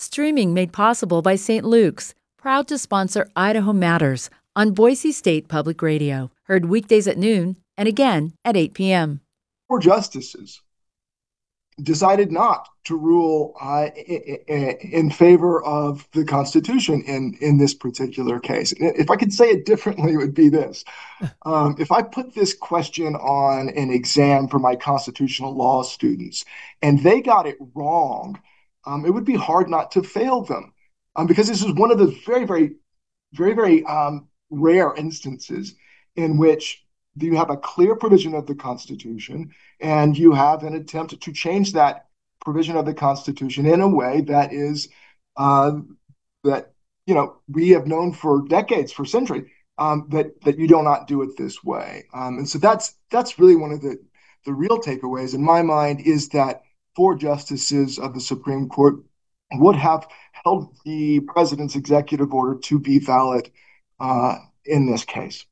Streaming made possible by St. Luke's, proud to sponsor Idaho Matters on Boise State Public Radio. Heard weekdays at noon and again at 8 p.m. Four justices decided not to rule in favor of the Constitution in this particular case. If I could say it differently, it would be this. If I put this question on an exam for my constitutional law students and they got it wrong, it would be hard not to fail them, because this is one of the very rare instances in which you have a clear provision of the Constitution and you have an attempt to change that provision of the Constitution in a way that is that we have known for decades, for centuries, that you do not do it this way. And so that's really one of the real takeaways in my mind, is that four justices of the Supreme Court would have held the president's executive order to be valid in this case.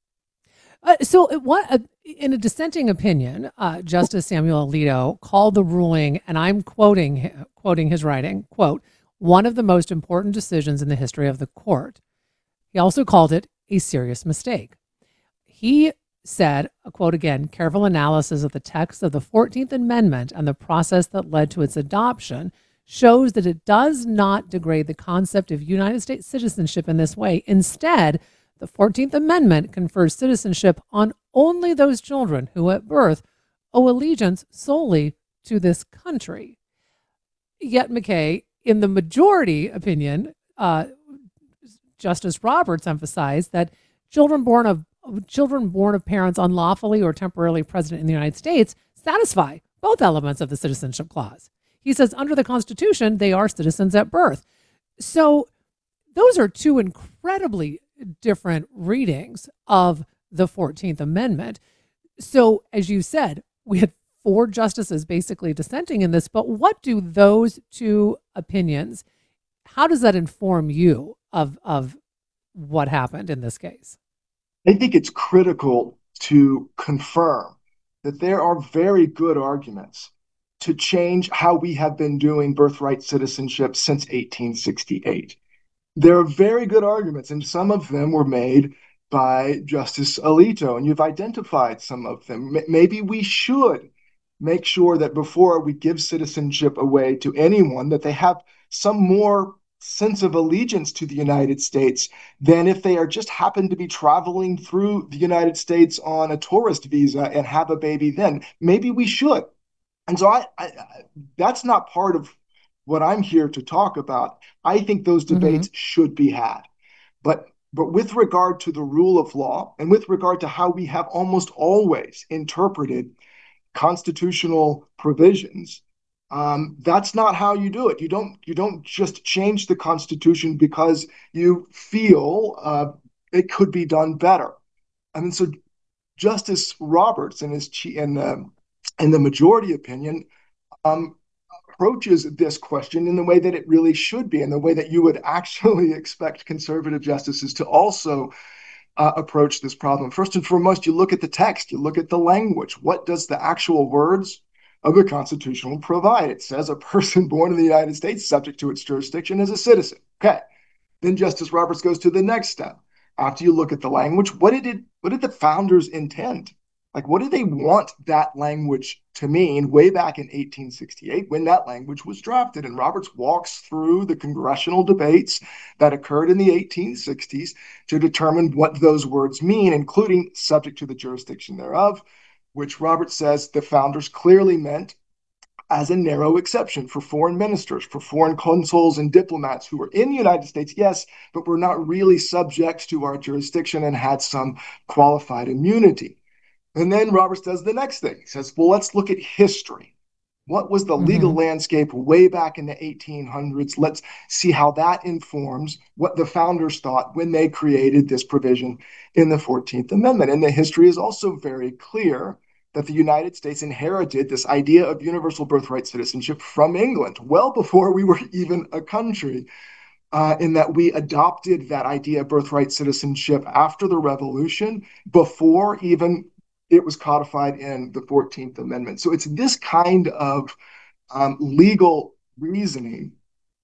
In a dissenting opinion, Justice Samuel Alito called the ruling, and I'm quoting his writing, quote, "one of the most important decisions in the history of the court." He also called it a serious mistake. He said, quote again, "careful analysis of the text of the 14th Amendment and the process that led to its adoption shows that it does not degrade the concept of United States citizenship in this way. Instead, the 14th Amendment confers citizenship on only those children who at birth owe allegiance solely to this country." Yet, McKay, in the majority opinion, Justice Roberts emphasized that children born of parents unlawfully or temporarily present in the United States satisfy both elements of the Citizenship Clause. He says under the Constitution, they are citizens at birth. So those are two incredibly different readings of the 14th Amendment. So, as you said, we had four justices basically dissenting in this, but what do those two opinions, how does that inform you of what happened in this case? I think it's critical to confirm that there are very good arguments to change how we have been doing birthright citizenship since 1868. There are very good arguments, and some of them were made by Justice Alito, and you've identified some of them. Maybe we should make sure that before we give citizenship away to anyone, that they have some more sense of allegiance to the United States than if they are just happen to be traveling through the United States on a tourist visa and have a baby then. Maybe we should. And so that's not part of what I'm here to talk about. I think those debates should be had. But with regard to the rule of law and with regard to how we have almost always interpreted constitutional provisions, that's not how you do it. You don't just change the Constitution because you feel it could be done better. I mean, so Justice Roberts in the majority opinion approaches this question in the way that it really should be, in the way that you would actually expect conservative justices to also approach this problem. First and foremost, you look at the text, you look at the language. What does the actual words of the Constitution provide? It says a person born in the United States subject to its jurisdiction is a citizen. Okay. Then Justice Roberts goes to the next step. After you look at the language, what did the founders intend? Like, what did they want that language to mean way back in 1868 when that language was drafted? And Roberts walks through the congressional debates that occurred in the 1860s to determine what those words mean, including subject to the jurisdiction thereof, which Roberts says the founders clearly meant as a narrow exception for foreign ministers, for foreign consuls and diplomats who were in the United States, yes, but were not really subject to our jurisdiction and had some qualified immunity. And then Roberts does the next thing. He says, well, let's look at history. What was the legal landscape way back in the 1800s? Let's see how that informs what the founders thought when they created this provision in the 14th Amendment. And the history is also very clear that the United States inherited this idea of universal birthright citizenship from England well before we were even a country, in that we adopted that idea of birthright citizenship after the Revolution, before even it was codified in the 14th Amendment. So it's this kind of legal reasoning